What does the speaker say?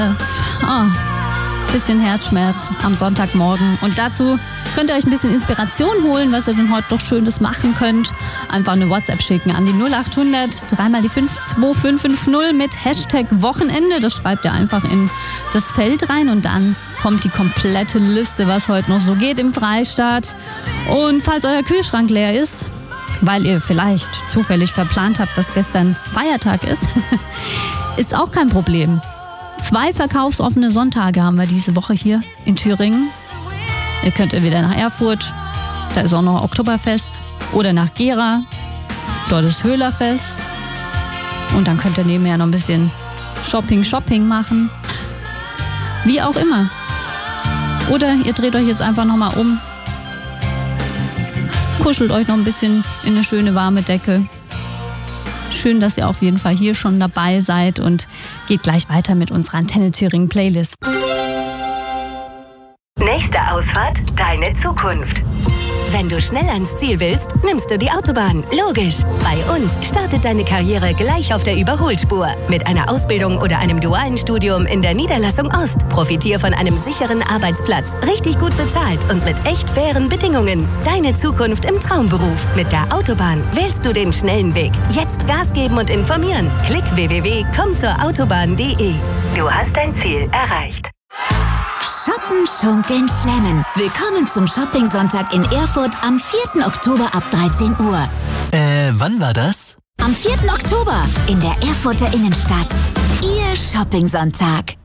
Bisschen Herzschmerz am Sonntagmorgen. Und dazu könnt ihr euch ein bisschen Inspiration holen, was ihr denn heute noch Schönes machen könnt. Einfach eine WhatsApp schicken an die 0800 3 die 52550 mit Hashtag Wochenende. Das schreibt ihr einfach in das Feld rein und dann kommt die komplette Liste, was heute noch so geht im Freistaat. Und falls euer Kühlschrank leer ist, weil ihr vielleicht zufällig verplant habt, dass gestern Feiertag ist, ist auch kein Problem. 2 verkaufsoffene Sonntage haben wir diese Woche hier in Thüringen. Ihr könnt entweder nach Erfurt, da ist auch noch Oktoberfest, oder nach Gera, dort ist Höhlerfest. Und dann könnt ihr nebenher noch ein bisschen Shopping machen. Wie auch immer. Oder ihr dreht euch jetzt einfach nochmal um, kuschelt euch noch ein bisschen in eine schöne warme Decke. Schön, dass ihr auf jeden Fall hier schon dabei seid und geht gleich weiter mit unserer Antenne Thüringen Playlist. Nächste Ausfahrt, deine Zukunft. Wenn du schnell ans Ziel willst, nimmst du die Autobahn. Logisch. Bei uns startet deine Karriere gleich auf der Überholspur. Mit einer Ausbildung oder einem dualen Studium in der Niederlassung Ost. Profitier von einem sicheren Arbeitsplatz, richtig gut bezahlt und mit echt fairen Bedingungen. Deine Zukunft im Traumberuf. Mit der Autobahn wählst du den schnellen Weg. Jetzt Gas geben und informieren. Klick www.kommzurautobahn.de. Du hast dein Ziel erreicht. Shoppen, schunkeln, schlemmen. Willkommen zum Shopping-Sonntag in Erfurt am 4. Oktober ab 13 Uhr. Wann war das? Am 4. Oktober in der Erfurter Innenstadt. Ihr Shopping-Sonntag.